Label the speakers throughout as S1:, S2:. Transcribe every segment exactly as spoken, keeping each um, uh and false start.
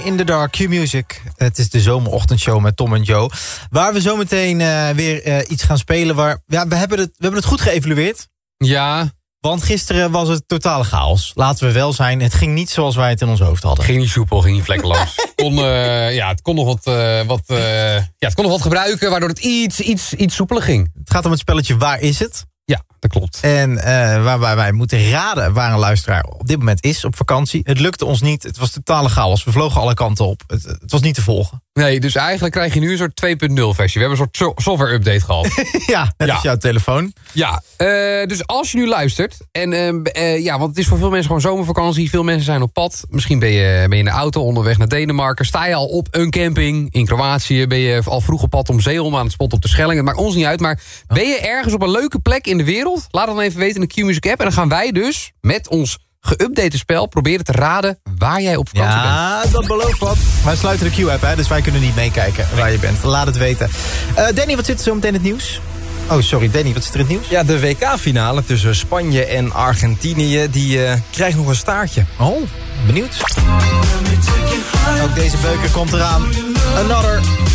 S1: In the Dark, Q-Music. Het is de zomerochtendshow met Tom en Joe. Waar we zometeen uh, weer uh, iets gaan spelen. Waar, ja, we, hebben het, we hebben het goed geëvalueerd.
S2: Ja.
S1: Want gisteren was het totale chaos. Laten we wel zijn, het ging niet zoals wij het in ons hoofd hadden.
S2: Ging niet soepel, ging niet vlekkeloos. kon, uh, ja, het kon nog wat, uh, wat, uh, ja, het kon nog wat gebruiken, waardoor het iets, iets, iets soepeler ging.
S1: Het gaat om het spelletje Waar is het?
S2: Ja, dat klopt.
S1: En uh, waarbij wij moeten raden waar een luisteraar op dit moment is op vakantie. Het lukte ons niet. Het was totale chaos. We vlogen alle kanten op. Het, het was niet te volgen.
S2: Nee, dus eigenlijk krijg je nu een soort twee punt nul versie. We hebben een soort software update gehad.
S1: ja, net
S2: ja.
S1: als jouw telefoon.
S2: Ja, uh, dus als je nu luistert. En uh, uh, ja, want het is voor veel mensen gewoon zomervakantie. Veel mensen zijn op pad. Misschien ben je, ben je in de auto onderweg naar Denemarken. Sta je al op een camping in Kroatië. Ben je al vroeg op pad om Zeeholm aan het spot op de Schelling. Het maakt ons niet uit. Maar ben je ergens op een leuke plek in de wereld? Laat het dan even weten in de Q-Music app. En dan gaan wij dus met ons geüpdate spel proberen te raden waar jij op vakantie bent.
S1: Ja, dat belooft wat. Wij sluiten de Q-app, hè, dus wij kunnen niet meekijken waar je bent. Laat het weten. Uh, Danny, wat zit er zo meteen in het nieuws? Oh, sorry, Danny, wat zit er in het nieuws?
S3: Ja, de W K-finale tussen Spanje en Argentinië, die uh, krijgt nog een staartje.
S1: Oh, benieuwd. Ook deze beuker komt eraan. Another.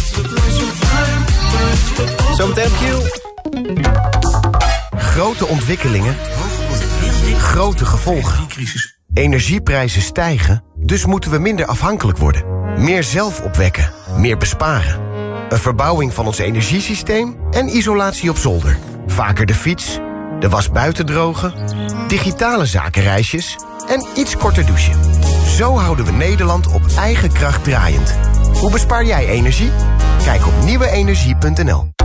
S1: Zometeen op Q.
S4: Grote ontwikkelingen, grote gevolgen. Energieprijzen stijgen, dus moeten we minder afhankelijk worden. Meer zelf opwekken, meer besparen. Een verbouwing van ons energiesysteem en isolatie op zolder. Vaker de fiets, de was buiten drogen, digitale zakenreisjes en iets korter douchen. Zo houden we Nederland op eigen kracht draaiend. Hoe bespaar jij energie? Kijk op nieuwe energie punt n l.